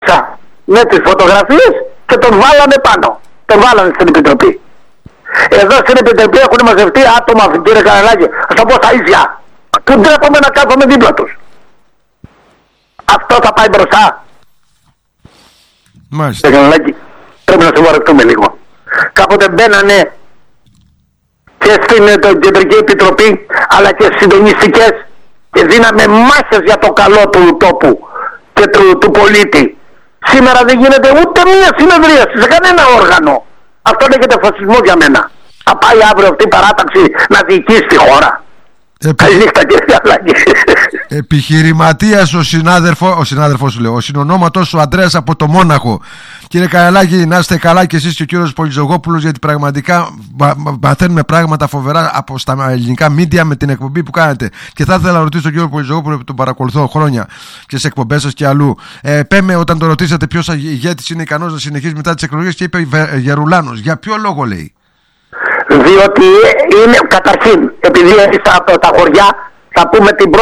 μέσα με τις φωτογραφίες και τον βάλανε πάνω. Τον βάλανε στην Επιτροπή. Εδώ στην Επιτροπή έχουν μαζευτεί άτομα, κύριε Κανελάκη, ας το πω στα ίσια, που ντρέπομαι να κάθομαι δίπλα τους. Αυτό θα πάει μπροστά. Μάλιστα. Κύριε Κανελάκη, πρέπει να σοβαρευτούμε λίγο. Κάποτε μπαίνανε και στην Κεντρική Επιτροπή, αλλά και στις συντονιστικές, και δίναμε μάσες για το καλό του τόπου και του πολίτη. Σήμερα δεν γίνεται ούτε μία συνεδρίαση σε κανένα όργανο. Αυτό λέγεται φασισμό για μένα. Θα πάει αύριο αυτή η παράταξη να διοικήσει τη χώρα. Καληνύχτα, κύριε Αλάκη. Επιχειρηματίας ο συνάδελφος σου λέω, ο συνονόματος ο Ανδρέας από το Μόναχο. Κύριε Κανελάκη, να είστε καλά και εσείς και ο κύριος Πολυζωγόπουλος, γιατί πραγματικά μαθαίνουμε πράγματα φοβερά από στα ελληνικά μίντια με την εκπομπή που κάνετε. Και θα ήθελα να ρωτήσω τον κύριο Πολυζωγόπουλο, που τον παρακολουθώ χρόνια και σε εκπομπές σας και αλλού. Πέμε, όταν τον ρωτήσατε ποιος ηγέτης είναι ικανός να συνεχίσει μετά τις εκλογές, και είπε Γερουλάνος. Για ποιο λόγο λέει? Διότι είναι, καταρχήν, επειδή από τα χωριά, θα πούμε την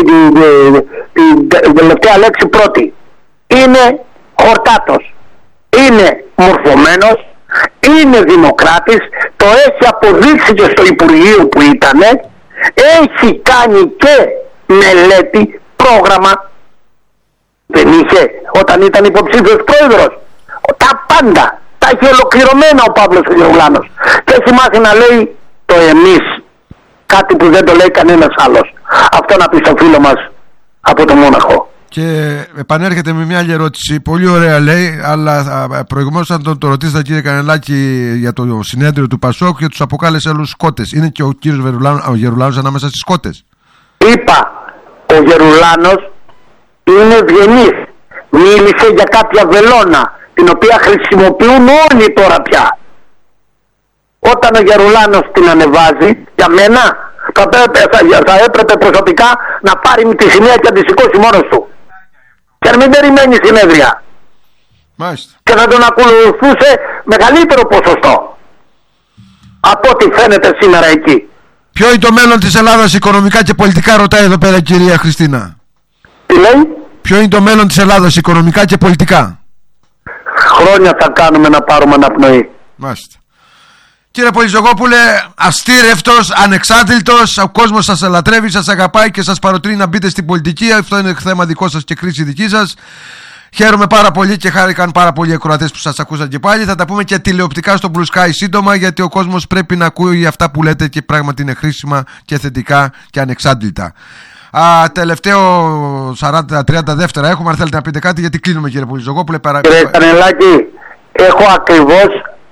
τελευταία λέξη πρώτη. Είναι χορτάτος, είναι μορφωμένος, είναι δημοκράτης, το έχει αποδείξει και στο Υπουργείο που ήτανε, έχει κάνει και μελέτη, πρόγραμμα, δεν είχε όταν ήταν υποψήφιος πρόεδρος, τα πάντα. Τα έχει ολοκληρωμένα ο Παύλος Γερουλάνος. Και έχει μάθει να λέει το εμείς. Κάτι που δεν το λέει κανένας άλλος. Αυτό να πει στο φίλο μας από το Μόναχο. Και επανέρχεται με μια άλλη ερώτηση. Πολύ ωραία λέει, αλλά προηγουμένως όταν το ρωτήσατε, κύριε Κανελάκη, για το συνέδριο του Πασόκ, και τους αποκάλεσε άλλους σκότες. Είναι και ο κύριος Γερουλάνος ανάμεσα στις σκότες? Είπα, ο Γερουλάνος είναι ευγενής. Μίλησε για κάποια βελόνα, την οποία χρησιμοποιούν όλοι τώρα πια. Όταν ο Γερουλάνος την ανεβάζει, για μένα θα έπρεπε προσωπικά να πάρει τη σημαία και να τη σηκώσει μόνος του. Και να μην περιμένει συνέδρια. Μάλιστα. Και να τον ακολουθούσε μεγαλύτερο ποσοστό από ό,τι φαίνεται σήμερα εκεί. Ποιο είναι το μέλλον της Ελλάδας οικονομικά και πολιτικά, ρωτάει εδώ πέρα η κυρία Χριστίνα. Τι λέει? Ποιο είναι το μέλλον της Ελλάδας οικονομικά και πολιτικά? Χρόνια θα κάνουμε να πάρουμε αναπνοή. Μάλιστα. Κύριε Πολυζωγόπουλε, αστήρευτος, ανεξάντλητος, ο κόσμος σας λατρεύει, σας αγαπάει και σας παροτρύνει να μπείτε στην πολιτική. Αυτό είναι θέμα δικό σας και κρίση δική σας. Χαίρομαι πάρα πολύ και χάρηκαν πάρα πολλοί ακροατές που σας ακούσαν και πάλι. Θα τα πούμε και τηλεοπτικά στο Blue Sky σύντομα, γιατί ο κόσμος πρέπει να ακούει αυτά που λέτε και πράγματι είναι χρήσιμα και θετικά και ανεξάντλητα. Τελευταίο 40-30 δεύτερα έχουμε, αν θέλετε να πείτε κάτι, γιατί κλείνουμε, κύριε Πολυζωγόπουλε. Κύριε Κανελάκη, έχω ακριβώς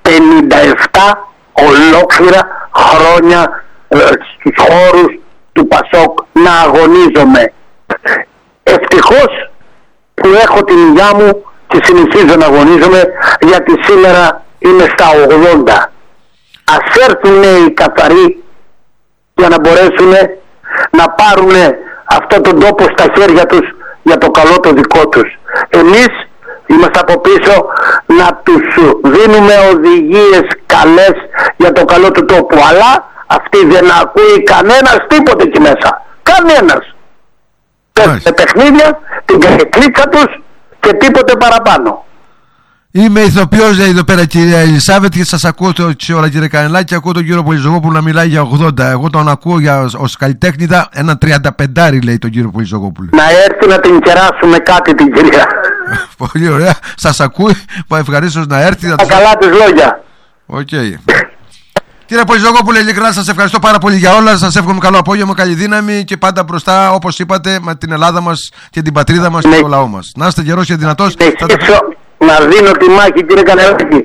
57 ολόκληρα χρόνια στους χώρους του Πασόκ να αγωνίζομαι. Ευτυχώς που έχω την υγειά μου και συνεχίζω να αγωνίζομαι, γιατί σήμερα είμαι στα 80. Ας έρθουν οι καθαροί για να μπορέσουν να πάρουν αυτόν τον τόπο στα χέρια τους για το καλό το δικό τους. Εμείς είμαστε από πίσω να τους δίνουμε οδηγίες καλές για το καλό του τόπου, αλλά αυτή δεν ακούει κανένας τίποτε εκεί μέσα. Κανένας. Παίρνουν παιχνίδια, την καρεκλίτσα τους και τίποτε παραπάνω. Είμαι ηθοποιός, λέει εδώ πέρα κυρία Ελισάβετ, και σας ακούω τόση ώρα, κύριε Κανελάκη, και ακούω τον κύριο Πολυζωγόπουλο να μιλάει για 80. Εγώ τον ακούω ως καλλιτέχνηδα ένα 35, λέει τον κύριο Πολυζωγόπουλο. Να έρθει να την κεράσουμε κάτι την κυρία. Πολύ ωραία. Σας ακούει. Ευχαρίστως να έρθει. Τα καλά της λόγια. Οκ. Κύριε Πολυζωγόπουλε, ειλικρινά σας ευχαριστώ πάρα πολύ για όλα. Σας εύχομαι καλό απόγευμα, καλή δύναμη και πάντα μπροστά, όπως είπατε, με την Ελλάδα μας και την πατρίδα μας και το λαό μας. Να είστε γερός και δυνατός. Να δίνω τη μάχη, κύριε Κανελάκη.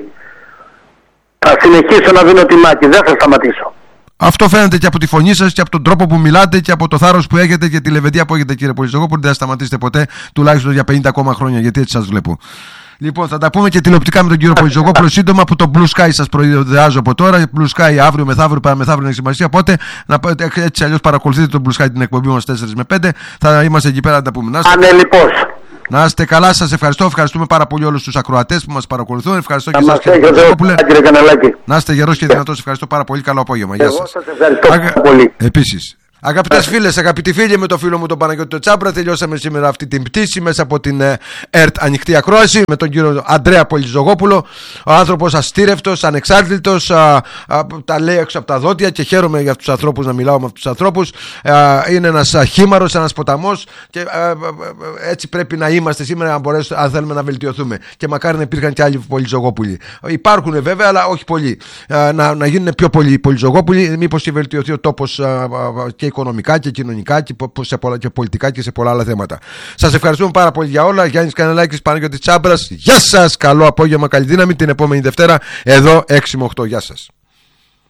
Θα συνεχίσω να δίνω τη μάχη. Δεν θα σταματήσω. Αυτό φαίνεται και από τη φωνή σας και από τον τρόπο που μιλάτε και από το θάρρος που έχετε και τη λεβεντία που έχετε, κύριε Πολυζωγόπουλε. Δεν θα σταματήσετε ποτέ, τουλάχιστον για 50 ακόμα χρόνια, γιατί έτσι σας βλέπω. Λοιπόν, θα τα πούμε και τηλεοπτικά με τον κύριο Πολυζωγόπουλο σύντομα, που το Blue Sky σας προειδεάζω από τώρα. Blue Sky αύριο, μεθαύριο, παραμεθαύριο έχει σημασία. Οπότε, έτσι αλλιώς παρακολουθείτε το Blue Sky, την εκπομπή μας 4 με 5. Θα είμαστε εκεί πέρα να τα πούμε. Να είστε καλά, σας ευχαριστώ. Ευχαριστούμε πάρα πολύ όλους τους ακροατές που μας παρακολουθούν. Ευχαριστώ και εσάς, κύριε Πολυζωγόπουλε. Να είστε γερός και δυνατός. Ευχαριστώ πάρα πολύ. Καλό απόγευμα. Γεια σας. Εγώ σας ευχαριστώ πάρα πολύ. Επίσης. Αγαπητές φίλες, αγαπητοί φίλοι, με το φίλο μου τον Παναγιώτη τον Τσάμπρα τελειώσαμε σήμερα αυτή την πτήση μέσα από την ΕΡΤ Ανοιχτή Ακρόαση με τον κύριο Ανδρέα Πολυζογόπουλο. Ο άνθρωπος αστήρευτος, ανεξάρτητος, τα λέει έξω από τα δόντια και χαίρομαι για αυτούς τους ανθρώπους να μιλάω με αυτούς τους ανθρώπους. Είναι ένας χήμαρος, ένας ποταμός και έτσι πρέπει να είμαστε σήμερα αν θέλουμε να βελτιωθούμε. Και μακάρι να υπήρχαν και άλλοι Πολυζογόπουλοι. Υπάρχουν βέβαια, αλλά όχι πολλοί. Να γίνουν πιο πολλοί Πολυζογόπουλοι, μήπως και βελτιωθεί ο τόπος και οικονομικά και κοινωνικά και πολιτικά και σε πολλά άλλα θέματα. Σας ευχαριστούμε πάρα πολύ για όλα. Γιάννης Κανελάκης, Παναγιώτης Τσάμπρας. Γεια σας, καλό απόγευμα, καλή δύναμη την επόμενη Δευτέρα εδώ 6 με 8. Γεια σας.